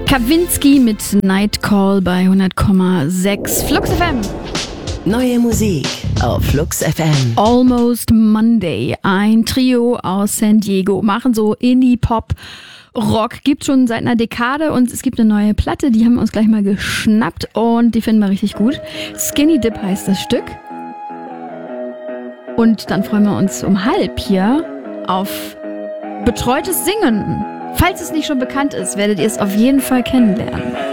Kavinsky mit Nightcall bei 100,6 Flux FM. Neue Musik auf Flux FM. Almost Monday, ein Trio aus San Diego, machen so Indie-Pop. Rock gibt schon seit einer Dekade und es gibt eine neue Platte, die haben wir uns gleich mal geschnappt und die finden wir richtig gut. Skinny Dip heißt das Stück. Und dann freuen wir uns um 12 hier auf betreutes Singen. Falls es nicht schon bekannt ist, werdet ihr es auf jeden Fall kennenlernen.